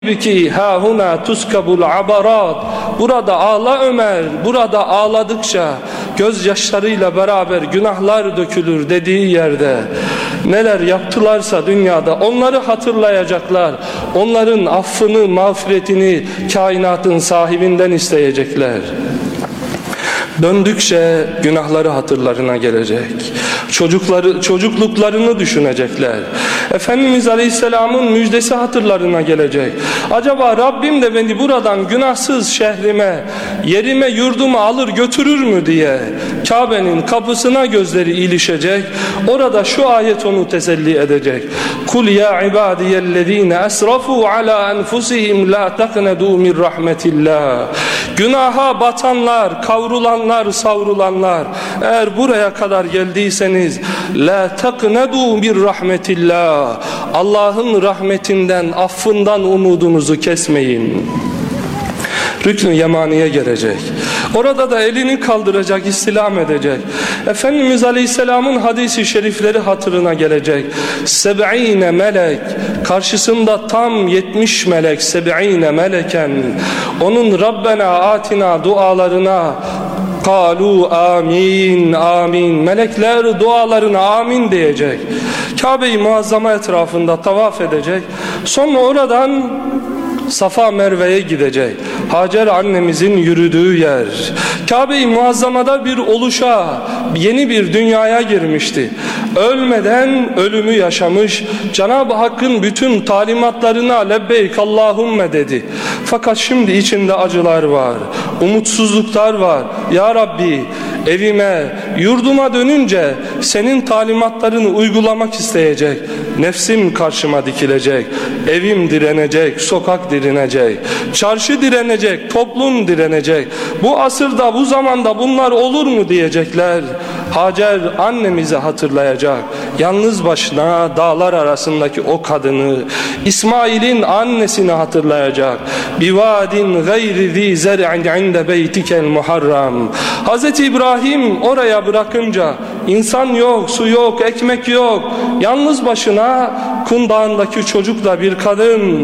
Ki hahuna tuskabul abarat. Burada ağla Ömer, burada ağladıkça gözyaşlarıyla beraber günahlar dökülür dediği yerde neler yaptılarsa dünyada onları hatırlayacaklar. Onların affını, mağfiretini kainatın sahibinden isteyecekler. Döndükçe günahları hatırlarına gelecek. Çocukluklarını düşünecekler. Efendimiz Aleyhisselam'ın müjdesi hatırlarına gelecek. Acaba Rabbim de beni buradan günahsız şehrime, yerime, yurduma alır götürür mü diye Kabe'nin kapısına gözleri ilişecek. Orada şu ayet onu teselli edecek. Kul ya ibadiyellezine esrafu ala enfusihim la taqnadu min rahmetillah. Günaha batanlar, kavrulanlar, savrulanlar, eğer buraya kadar geldiyseniz la taqnadu bir rahmetillah. Allah'ın rahmetinden, affından umudunuzu kesmeyin. Rükn-i Yemani'ye gelecek. Orada da elini kaldıracak, istilam edecek. Efendimiz Aleyhisselam'ın hadisi şerifleri hatırına gelecek. 70 melek, karşısında tam 70 melek, 70 meleken onun Rabbena atina dualarına kalu amin amin, melekler dualarına amin diyecek. Kabe-i Muazzama etrafında tavaf edecek. Sonra oradan Safa Merve'ye gidecek. Hacer annemizin yürüdüğü yer. Kabe-i Muazzama'da bir oluşa, yeni bir dünyaya girmişti. Ölmeden ölümü yaşamış. Cenab-ı Hakk'ın bütün talimatlarına lebbeyk Allahümme dedi. Fakat şimdi içinde acılar var, umutsuzluklar var. Ya Rabbi, evime, yurduma dönünce senin talimatlarını uygulamak isteyecek. Nefsim karşıma dikilecek. Evim direnecek, sokak direnecek, çarşı direnecek, toplum direnecek. Bu asırda, bu zamanda bunlar olur mu diyecekler. Hacer annemizi hatırlayacak. Yalnız başına dağlar arasındaki o kadını, İsmail'in annesini hatırlayacak. Bivadin gayri zi zer'in inde beytikel muharram. Hazreti İbrahim oraya bırakınca insan yok, su yok, ekmek yok. Yalnız başına kundağındaki çocukla bir kadın.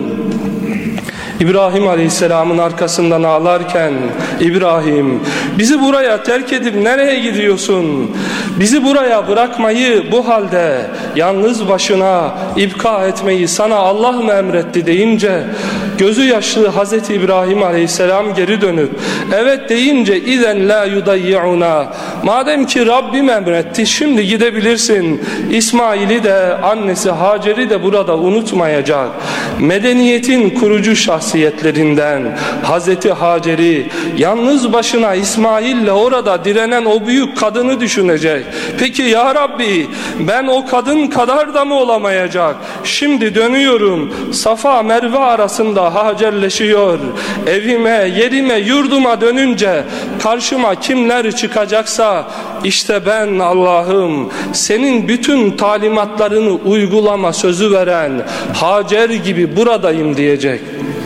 İbrahim Aleyhisselam'ın arkasından ağlarken, İbrahim, bizi buraya terk edip nereye gidiyorsun? Bizi buraya bırakmayı, bu halde yalnız başına ibka etmeyi sana Allah mı emretti deyince, gözü yaşlı Hazreti İbrahim Aleyhisselam geri dönüp evet deyince izen la yudayyi'una, madem ki Rabbim emretti şimdi gidebilirsin. İsmail'i de annesi Hacer'i de burada unutmayacak. Medeniyetin kurucu şahsiyetlerinden Hazreti Hacer'i, yalnız başına İsmail'le orada direnen o büyük kadını düşünecek. Peki ya Rabbi, ben o kadın kadar da mı olamayacak? Şimdi dönüyorum, Safa Merve arasında Hacerleşiyor. Evime, yerime, yurduma dönünce karşıma kimler çıkacaksa işte ben Allah'ım senin bütün talimatlarını uygulama sözü veren Hacer gibi buradayım diyecek.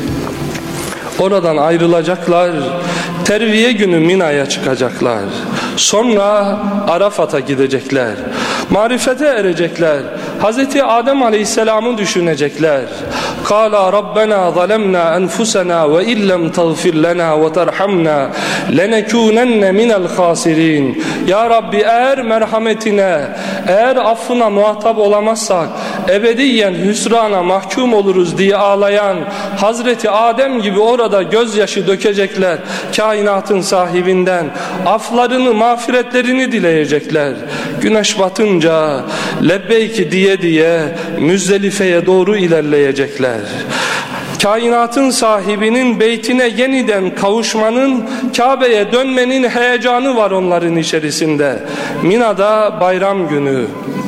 Oradan ayrılacaklar. Terviye günü Mina'ya çıkacaklar. Sonra Arafat'a gidecekler. Marifete erecekler. Hazreti Adem Aleyhisselam'ı düşünecekler. Kâlâ Rabbena zalemna enfusena ve illem tağfir lena ve terhamna lenekûnenne minel khâsirîn. Ya Rabbi, eğer merhametine, eğer affına muhatap olamazsak ebediyen hüsrana mahkum oluruz diye ağlayan Hazreti Adem gibi orada gözyaşı dökecekler. Kainatın sahibinden aflarını, mağfiretlerini dileyecekler. Güneş batınca lebbeyki diye diye Müzdelife'ye doğru ilerleyecekler. Kainatın sahibinin beytine yeniden kavuşmanın, Kabe'ye dönmenin heyecanı var onların içerisinde. Mina'da bayram günü.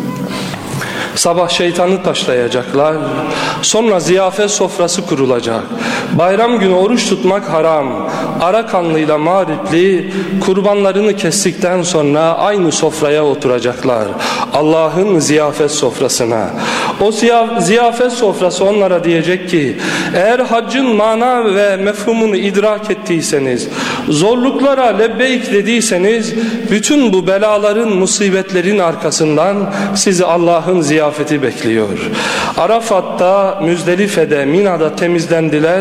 Sabah şeytanı taşlayacaklar. Sonra ziyafet sofrası kurulacak. Bayram günü oruç tutmak haram. Arakanlıyla mağripli kurbanlarını kestikten sonra aynı sofraya oturacaklar. Allah'ın ziyafet sofrasına. O ziyafet sofrası onlara diyecek ki, eğer haccın mana ve mefhumunu idrak ettiyseniz, zorluklara lebbeyk dediyseniz, bütün bu belaların, musibetlerin arkasından sizi Allah'ın ziyafet ziyafeti bekliyor. Arafat'ta, Müzdelife'de, Mina'da temizlendiler.